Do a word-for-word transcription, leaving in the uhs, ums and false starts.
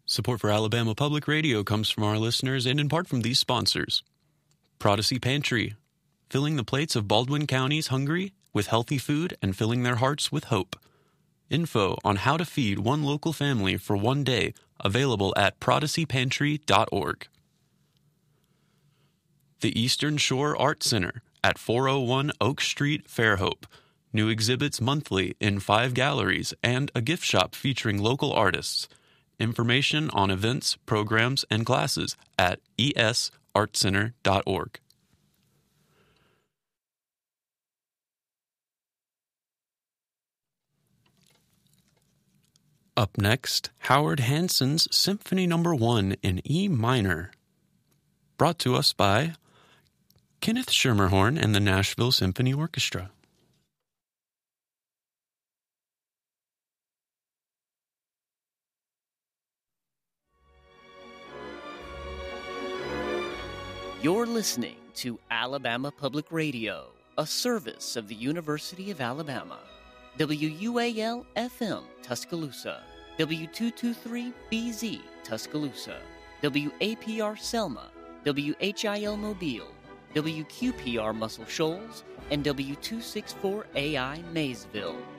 Support for Alabama Public Radio comes from our listeners and in part from these sponsors. Prodigy Pantry, filling the plates of Baldwin County's hungry with healthy food and filling their hearts with hope. Info on how to feed one local family for one day available at prodigy pantry dot org. The Eastern Shore Art Center at four oh one Oak Street, Fairhope. New exhibits monthly in five galleries and a gift shop featuring local artists. Information on events, programs, and classes at e s art center dot org. Up next, Howard Hanson's Symphony Number One in E minor, brought to us by Kenneth Schermerhorn and the Nashville Symphony Orchestra. You're listening to Alabama Public Radio, a service of the University of Alabama. W U A L F M Tuscaloosa, W two twenty-three B Z Tuscaloosa, W A P R Selma, W H I L Mobile, W Q P R Muscle Shoals, and W two sixty-four A I Maysville.